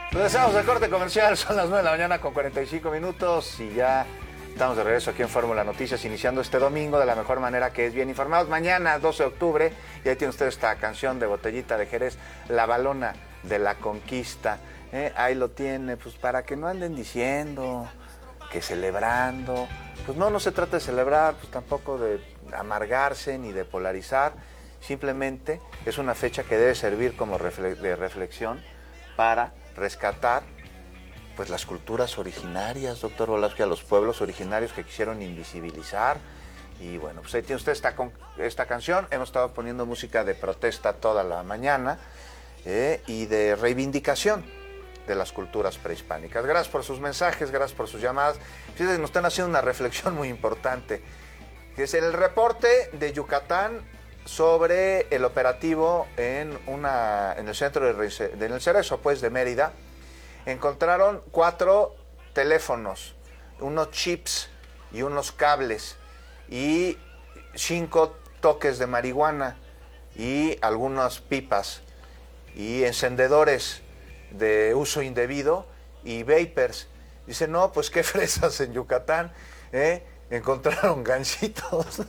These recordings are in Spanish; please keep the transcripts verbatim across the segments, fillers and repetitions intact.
Regresamos al corte comercial, son las nueve de la mañana con cuarenta y cinco minutos y ya estamos de regreso aquí en Fórmula Noticias, iniciando este domingo de la mejor manera, que es bien informados. Mañana, doce de octubre, y ahí tiene usted esta canción de Botellita de Jerez, La Balona de la Conquista. ¿eh? Ahí lo tiene, pues para que no anden diciendo que celebrando. Pues no, no se trata de celebrar, pues tampoco de amargarse ni de polarizar. Simplemente es una fecha que debe servir como refle- de reflexión para rescatar pues las culturas originarias, doctor Velasco, a los pueblos originarios que quisieron invisibilizar. Y bueno, pues ahí tiene usted esta, con, esta canción. Hemos estado poniendo música de protesta toda la mañana eh, y de reivindicación de las culturas prehispánicas. Gracias por sus mensajes, gracias por sus llamadas. Fíjense, nos están haciendo una reflexión muy importante, que es el reporte de Yucatán sobre el operativo en una en el centro de, de en el Cerezo, pues, de Mérida. Encontraron cuatro teléfonos, unos chips y unos cables y cinco toques de marihuana y algunas pipas y encendedores de uso indebido y vapers. Dice, no, pues qué fresas en Yucatán, ¿eh? Encontraron ganchitos.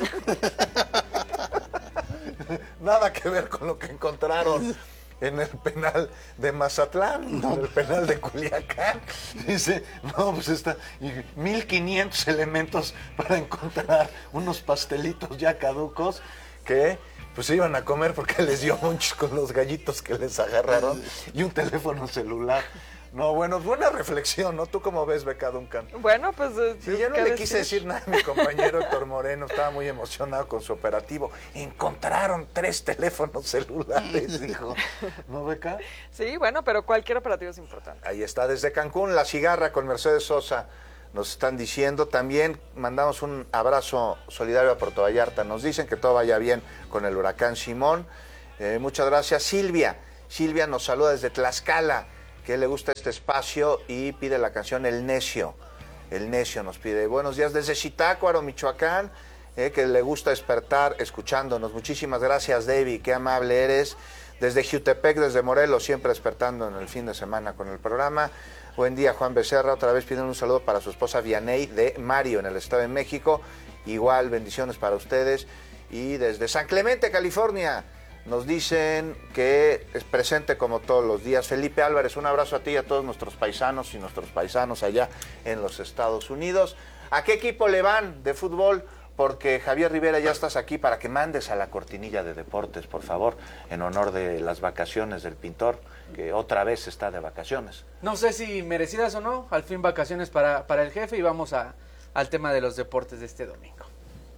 Nada que ver con lo que encontraron en el penal de Mazatlán, no. En el penal de Culiacán. Dice, no, pues está, mil quinientos elementos para encontrar unos pastelitos ya caducos que pues se iban a comer porque les dio muchos con los gallitos que les agarraron y un teléfono celular. No, bueno, buena reflexión, ¿no? ¿Tú cómo ves, Beca Duncan? Bueno, pues... Eh, sí, yo no le decir? quise decir nada a mi compañero Héctor Moreno, estaba muy emocionado con su operativo. Encontraron tres teléfonos celulares, dijo. ¿No, Beca? Sí, bueno, pero cualquier operativo es importante. Ahí está, desde Cancún, La Cigarra con Mercedes Sosa, nos están diciendo. También mandamos un abrazo solidario a Puerto Vallarta. Nos dicen que todo vaya bien con el huracán Simón. Eh, muchas gracias. Silvia, Silvia nos saluda desde Tlaxcala, que le gusta este espacio y pide la canción El Necio. El Necio nos pide. Buenos días desde Zitácuaro, Michoacán, eh, que le gusta despertar escuchándonos. Muchísimas gracias, David, qué amable eres. Desde Jutepec, desde Morelos, siempre despertando en el fin de semana con el programa. Buen día, Juan Becerra. Otra vez piden un saludo para su esposa Vianey de Mario, en el Estado de México. Igual, bendiciones para ustedes. Y desde San Clemente, California, nos dicen que es presente como todos los días. Felipe Álvarez, un abrazo a ti y a todos nuestros paisanos y nuestros paisanos allá en los Estados Unidos. ¿A qué equipo le van de fútbol? Porque Javier Rivera, ya estás aquí para que mandes a la cortinilla de deportes, por favor, en honor de las vacaciones del pintor, que otra vez está de vacaciones. No sé si merecidas o no, al fin vacaciones para, para el jefe, y vamos a, al tema de los deportes de este domingo.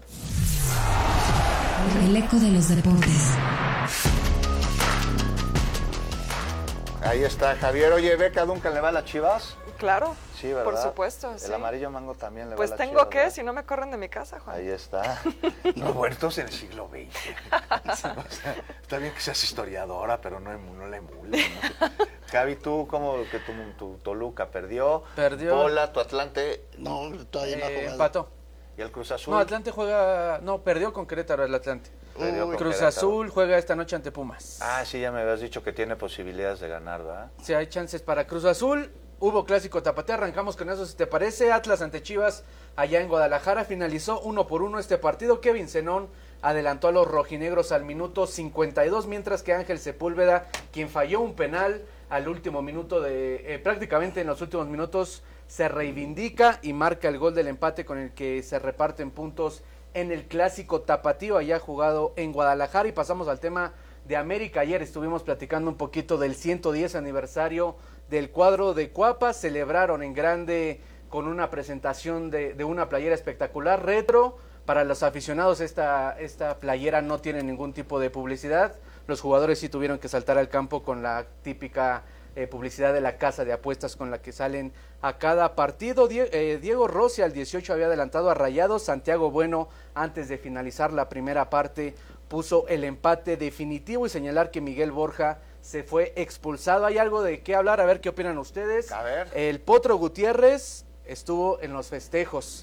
El eco de los deportes. Ahí está Javier. Oye, Beca Duncan, ¿le va a las Chivas? Claro, sí, ¿verdad? Por supuesto, El sí. amarillo mango también le pues va a las Chivas. Pues tengo Chivas, que, si no me corren de mi casa, Juan. Ahí está. No, bueno, entonces en el siglo veinte. O sea, está bien que seas historiadora, pero no, no le emules, ¿no? Javi, ¿tú cómo que tu, tu Toluca perdió? Perdió. Bola, tu Atlante. No, todavía no ha Eh, jugado. empató. ¿Y el Cruz Azul? No, Atlante juega... No, perdió con Querétaro el Atlante. Perdió con Cruz Querétaro. Azul juega esta noche ante Pumas. Ah, sí, ya me habías dicho que tiene posibilidades de ganar, ¿verdad? Sí, hay chances para Cruz Azul. Hubo clásico tapatío, arrancamos con eso, si te parece. Atlas ante Chivas allá en Guadalajara, finalizó uno por uno este partido. Kevin Zenón adelantó a los rojinegros al minuto cincuenta y dos, mientras que Ángel Sepúlveda, quien falló un penal al último minuto de, eh, prácticamente en los últimos minutos, se reivindica y marca el gol del empate con el que se reparten puntos en el clásico tapatío allá jugado en Guadalajara. Y pasamos al tema de América. Ayer estuvimos platicando un poquito del ciento diez aniversario del cuadro de Cuapa. Celebraron en grande con una presentación de, de una playera espectacular, retro. Para los aficionados esta, esta playera no tiene ningún tipo de publicidad. Los jugadores sí tuvieron que saltar al campo con la típica eh, publicidad de la casa de apuestas con la que salen a cada partido. Die, eh, Diego Rossi al dieciocho había adelantado a Rayados. Santiago Bueno, antes de finalizar la primera parte, puso el empate definitivo, y señalar que Miguel Borja se fue expulsado. Hay algo de qué hablar, a ver qué opinan ustedes. A ver. El Potro Gutiérrez estuvo en los festejos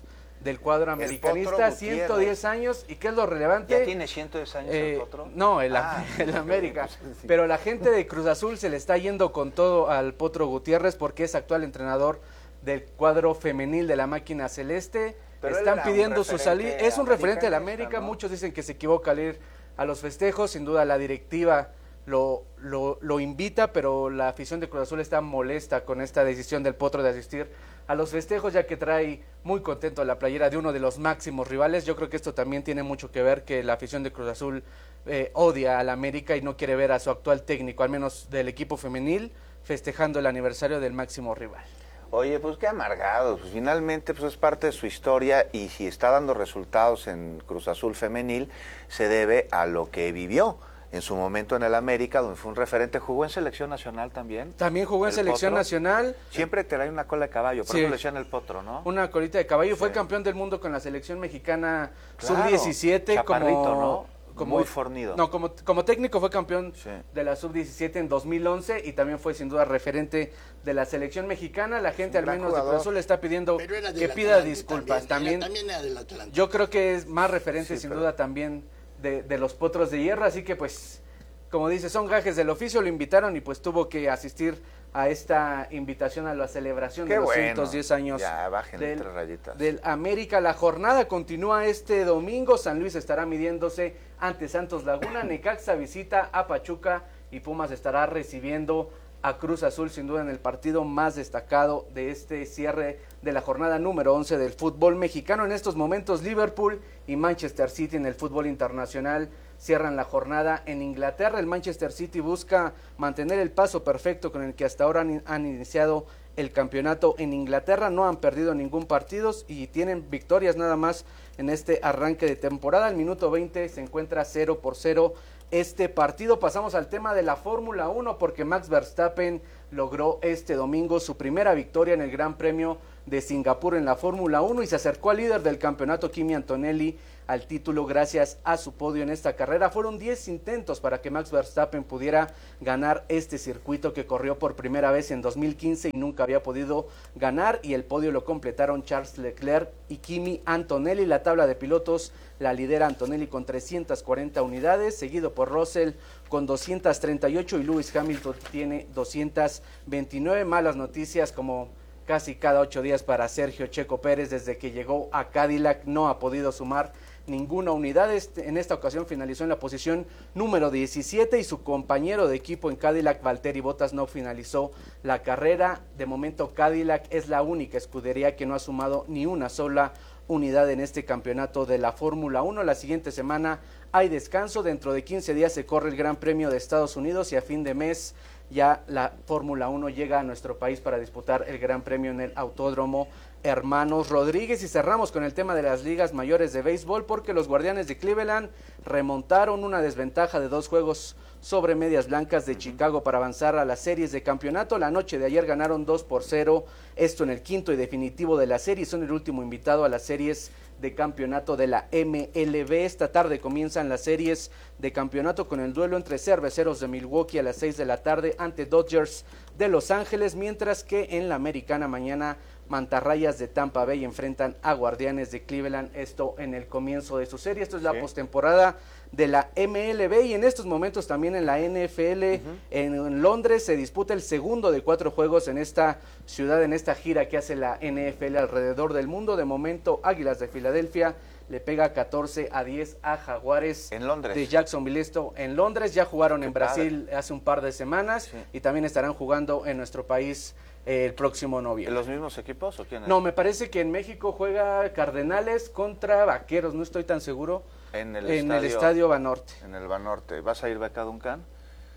del cuadro americanista, ciento diez años. ¿Y qué es lo relevante? ¿Ya tiene ciento diez años eh, el Potro? No, el, ah, el América. Pero la gente de Cruz Azul se le está yendo con todo al Potro Gutiérrez porque es actual entrenador del cuadro femenil de la máquina celeste. Pero están pidiendo su salida. Es un referente de la América. ¿No? Muchos dicen que se equivoca al ir a los festejos. Sin duda la directiva lo, lo, lo invita, pero la afición de Cruz Azul está molesta con esta decisión del Potro de asistir a los festejos, ya que trae muy contento la playera de uno de los máximos rivales. Yo creo que esto también tiene mucho que ver que la afición de Cruz Azul eh, odia a la América y no quiere ver a su actual técnico, al menos del equipo femenil, festejando el aniversario del máximo rival. Oye, pues qué amargado, pues finalmente pues es parte de su historia y si está dando resultados en Cruz Azul femenil se debe a lo que vivió en su momento en el América, donde fue un referente. ¿Jugó en selección nacional también? También jugó en selección Potro nacional. Siempre te trae una cola de caballo, por sí. eso le decían el Potro, ¿no? Una colita de caballo, sí. Fue campeón del mundo con la selección mexicana claro. sub diecisiete. Chaparrito, como, ¿no? Como, muy fornido. No, como, como técnico fue campeón sí. de la sub diecisiete en dos mil once y también fue sin duda referente de la selección mexicana. La gente al menos jugador. de Cruz Azul le está pidiendo que pida disculpas. También, también, era, también era del yo creo que es más referente sí, sin pero... duda también de, de los Potros de Hierro, así que pues, como dice, son gajes del oficio, lo invitaron y pues tuvo que asistir a esta invitación a la celebración Qué de los bueno. ciento diez años ya, del, tres rayitas. del América. La jornada continúa este domingo. San Luis estará midiéndose ante Santos Laguna, Necaxa visita a Pachuca y Pumas estará recibiendo a Cruz Azul, sin duda en el partido más destacado de este cierre de la jornada número once del fútbol mexicano. En estos momentos Liverpool y Manchester City en el fútbol internacional cierran la jornada en Inglaterra. El Manchester City busca mantener el paso perfecto con el que hasta ahora han, han iniciado el campeonato en Inglaterra. No han perdido ningún partido y tienen victorias nada más en este arranque de temporada. Al minuto veinte se encuentra cero por cero este partido. Pasamos al tema de la Fórmula uno porque Max Verstappen logró este domingo su primera victoria en el Gran Premio de Singapur en la Fórmula uno y se acercó al líder del campeonato, Kimi Antonelli, al título gracias a su podio en esta carrera. Fueron diez intentos para que Max Verstappen pudiera ganar este circuito que corrió por primera vez en dos mil quince y nunca había podido ganar, y el podio lo completaron Charles Leclerc y Kimi Antonelli. La tabla de pilotos la lidera Antonelli con trescientas cuarenta unidades, seguido por Russell con doscientas treinta y ocho y Lewis Hamilton tiene doscientas veintinueve. Malas noticias como casi cada ocho días para Sergio Checo Pérez. Desde que llegó a Cadillac no ha podido sumar ninguna unidad. Este, en esta ocasión finalizó en la posición número diecisiete y su compañero de equipo en Cadillac, Valtteri Bottas, no finalizó la carrera. De momento Cadillac es la única escudería que no ha sumado ni una sola unidad en este campeonato de la Fórmula uno. La siguiente semana hay descanso, dentro de quince días se corre el Gran Premio de Estados Unidos y a fin de mes ya la Fórmula uno llega a nuestro país para disputar el Gran Premio en el Autódromo Hermanos Rodríguez. Y cerramos con el tema de las ligas mayores de béisbol porque los Guardianes de Cleveland remontaron una desventaja de dos juegos sobre Medias Blancas de Chicago para avanzar a las series de campeonato. La noche de ayer ganaron dos por cero, esto en el quinto y definitivo de la serie. Son el último invitado a las series de campeonato de la M L B. Esta tarde comienzan las series de campeonato con el duelo entre Cerveceros de Milwaukee a las seis de la tarde ante Dodgers de Los Ángeles, mientras que en la Americana mañana Mantarrayas de Tampa Bay enfrentan a Guardianes de Cleveland, esto en el comienzo de su serie. Esto es la sí. postemporada de la M L B, y en estos momentos también en la N F L, uh-huh. en, en Londres se disputa el segundo de cuatro juegos en esta ciudad, en esta gira que hace la N F L alrededor del mundo. De momento Águilas de Filadelfia le pega catorce a diez a Jaguares en Londres. de Jacksonville. Esto en Londres, ya jugaron Qué en Brasil padre. hace un par de semanas sí. y también estarán jugando en nuestro país eh, el próximo noviembre. ¿Los mismos equipos o quién es? No, me parece que en México juega Cardenales contra Vaqueros, no estoy tan seguro. En el, en estadio, el estadio Banorte. En el Banorte. ¿Vas a ir beca Duncan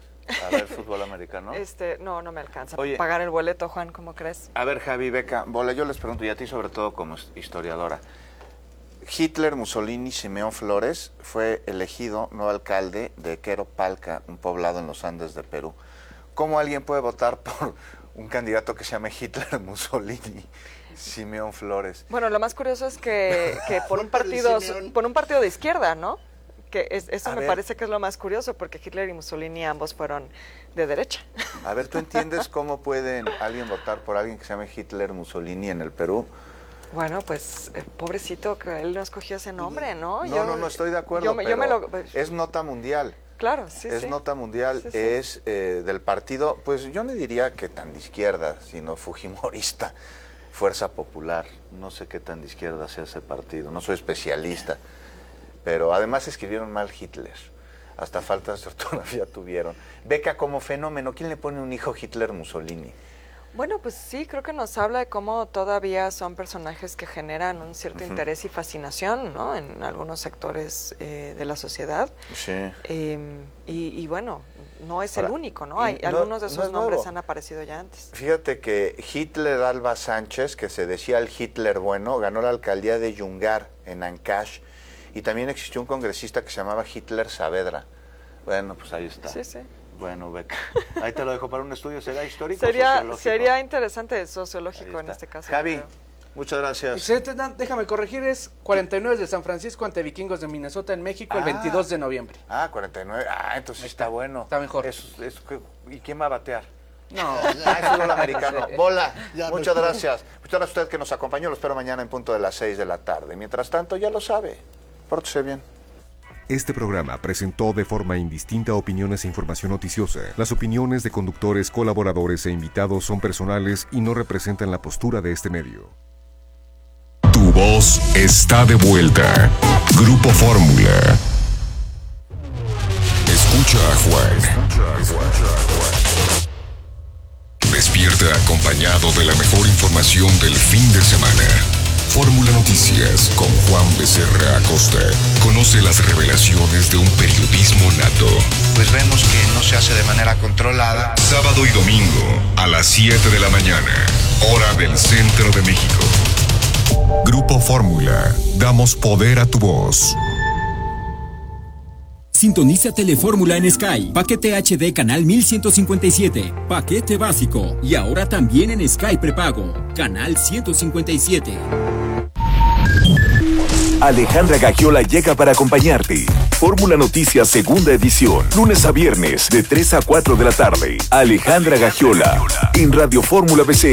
a ver fútbol americano? Este, no, no me alcanza Oye, pagar el boleto, Juan, ¿cómo crees? A ver, Javi, beca, Bola, yo les pregunto, y a ti sobre todo como historiadora. Hitler, Mussolini, Simeón Flores fue elegido nuevo alcalde de Queropalca, un poblado en los Andes de Perú. ¿Cómo alguien puede votar por un candidato que se llame Hitler, Mussolini, Simeón Flores? Bueno, lo más curioso es que, que por un partido por un partido de izquierda, ¿no? Que es, eso a me ver, parece que es lo más curioso, porque Hitler y Mussolini ambos fueron de derecha. A ver, ¿tú entiendes cómo puede alguien votar por alguien que se llame Hitler, Mussolini en el Perú? Bueno, pues eh, pobrecito que él no escogió ese nombre, ¿no? No, Yo- no, no estoy de acuerdo, yo me- pero yo me lo- es nota mundial. Claro, sí, es sí. nota mundial, Sí, sí. es eh, del partido, pues yo no diría que tan de izquierda, sino fujimorista, Fuerza Popular. No sé qué tan de izquierda sea ese partido, no soy especialista, pero además escribieron mal Hitler, hasta faltas de ortografía tuvieron. Beca como fenómeno, ¿quién le pone un hijo Hitler Mussolini? Bueno, pues sí, creo que nos habla de cómo todavía son personajes que generan un cierto Ujú. interés y fascinación, ¿no? En algunos sectores eh, de la sociedad. Sí. Eh, y, y bueno, no es Ahora, el único, ¿no? y Hay no- algunos de no esos es nombres nuevo. han aparecido ya antes. Fíjate que Hitler Alba Sánchez, que se decía el Hitler bueno, ganó la alcaldía de Yungar, en Ancash, y también existió un congresista que se llamaba Hitler Saavedra. Bueno, pues ahí está. Sí, sí. Bueno, Beca, ahí te lo dejo para un estudio. ¿Será histórico o Sería, sociológico? sería interesante Ahí sociológico en está. este caso. Javi, yo creo. muchas gracias. Excelente, Dan, déjame corregir, es cuarenta y nueve de San Francisco ante Vikingos de Minnesota en México el Ah. veintidós de noviembre. Ah, cuarenta y nueve. Ah, entonces Ahí está, está. bueno. Está mejor. Eso- eso que- ¿Y quién va a batear? No, Ah, es fútbol americano. Bola, Ya muchas no. gracias. Muchas gracias a usted que nos acompañó. Lo espero mañana en punto de las seis de la tarde. Mientras tanto, ya lo sabe. Pórtese bien. Este programa presentó de forma indistinta opiniones e información noticiosa. Las opiniones de conductores, colaboradores e invitados son personales y no representan la postura de este medio. Tu voz está de vuelta. Grupo Fórmula. Escucha a Juan. Despierta acompañado de la mejor información del fin de semana. Fórmula Noticias con Juan Becerra Acosta. Conoce las revelaciones de un periodismo nato. Pues vemos que no se hace de manera controlada. Sábado y domingo a las siete de la mañana. Hora del centro de México. Grupo Fórmula. Damos poder a tu voz. Sintoniza Telefórmula en Sky. Paquete H D canal mil ciento cincuenta y siete. Paquete básico. Y ahora también en Sky prepago. Canal ciento cincuenta y siete. Alejandra Gagiola llega para acompañarte. Fórmula Noticias segunda edición. Lunes a viernes de tres a cuatro de la tarde. Alejandra Gagiola en Radio Fórmula B C.